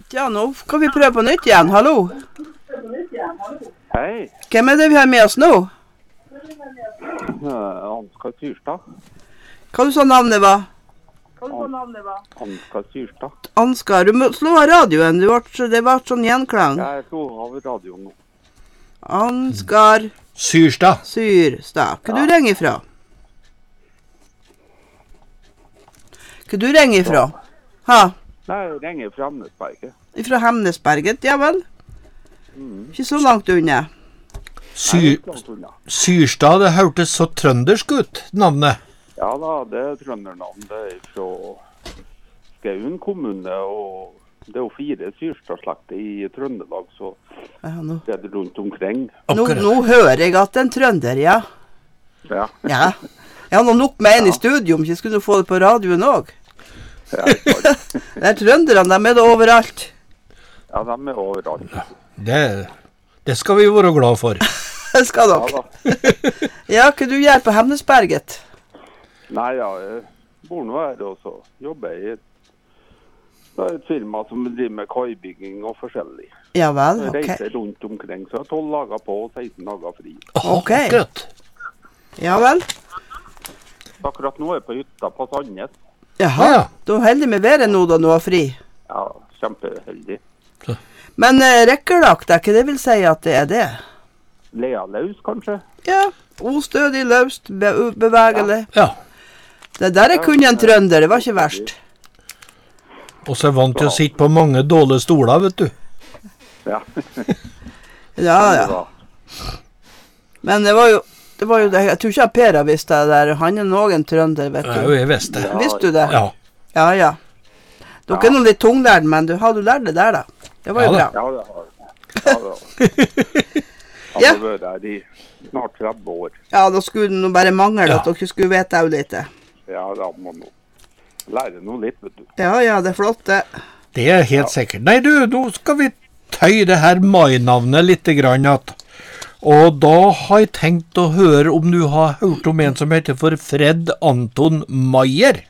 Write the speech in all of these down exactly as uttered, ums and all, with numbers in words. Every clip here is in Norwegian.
Ja, nå kan vi prøve på nytt igjen. Hallo. Hei. Hvem er det vi har med oss nå? Uh, Ansgar Syrstad. Hva du sa navnet var? Hva du sa navnet var? Ansgar Syrstad. Ansgar, du må slå av radioen. Du ble, det var sånn gjenklang. Jeg slår av radioen nå. Ansgar Syrstad. Syrstad. Hva Ja. du ringer ifra? Hva du ringer ifra? Ha? Nei, jeg ringer fra Hemnesberget. Ifra Hemnesberget, ja vel? Mm. Ikke så langt unna. Syr, Syrstad, det hørtes så trøndersk ut, navnet. Ja da, det er trøndernavn. Det er fra Skaun kommune, og det er jo fire Syrstad-slekter i Trøndelag, så Ja, nå. det er det rundt omkring. Nå, nå hører jeg at det er en trønder, ja. Ja. Ja. Jeg har nå nok med en i studio, om ikke skulle du få det på radioen også. Ja, Det er trønderne, de er det overalt. ja, de er overalt. Det, det skal vi være glad for. Det skal Ja dere. da. Ja, hva du gjør på Hemnesberget? Nei, ja, jeg bor nå her, og så jobber jeg i et, det er et firma som driver med kaibygging og forskjellig. Ja vel, Jeg ok. reiser rundt omkring, så jeg har tolv dager på og seksten dager fri. Ok. Akkurat. Ja vel. Akkurat nå er jeg på hytta på Sandnes. Jaha, Ja. du er heldig med været nå da du har fri. Ja, kjempeheldig. Men eh, rekkerlagt, det er ikke det vil si at det er det? Lea løs, kanskje? Ja, ostødig, løst, be bevegelig. Ja. Det der er kun en trønder, det var ikke verst. Og så er vant til å sitte på mange dårlige stoler, vet du. Ja. Ja, ja. Men det var jo, det var jo det, jeg tror ikke at Per har visst det der, han er nok en trønder, vet Ja, du. jeg visste det. Ja. Visste du det? Ja. Ja, ja. Dere er nå litt tunglærd, men du har du lært det der da? Det var jo Ja da. bra. Ja, det har jeg. Ja, det har Ja. jeg. vært der i snart tretti år. Ja, da skulle det nå bare mangle Ja. at dere skulle vite jo litt. Ja, da må nå lære noe litt, vet du. Ja, ja, det er flott det. Det er helt sikkert. Nei, du, nå skal vi tøye det her mai-navnet litt grann at. Og da har jeg tenkt å høre om du har hørt om en som heter for Fred Anton Meyer.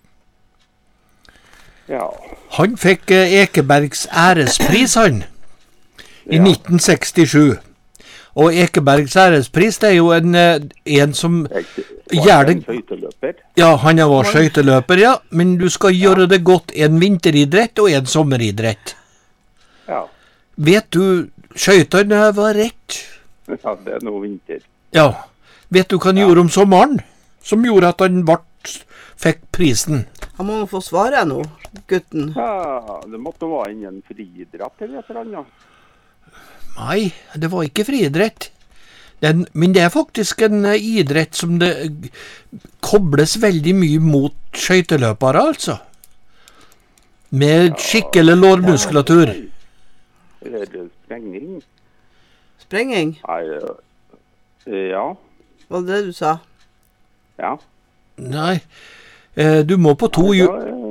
Ja. Han fikk eh, Ekebergs ærespris, han, i Ja. nitten sekstisju. Og Ekebergs ærespris, det er jo en, eh, en som Jeg gjør var en det. skøyteløper. Ja, han var skøyteløper, ja. Men du skal gjøre det godt en vinteridrett og en sommeridrett. Ja. Vet du, skøytene var rett. Ja, det er noe vinter. Ja. Vet du hva han gjorde om sommeren? Som gjorde at han ble, fikk prisen. Han må nå få svare nå, gutten. Ja, det måtte være innen friidrett eller et eller annet. Nei, det var ikke friidrett. Den, men det er faktisk en eh, idrett som det eh, kobles veldig mye mot skøyteløpere, altså. Med skikkelig lårmuskulatur. Er det sprengning? Sprenging, Nei, øh, ja. var det det du sa? Ja. Nei, eh, du må på to Nei, hjul. da er-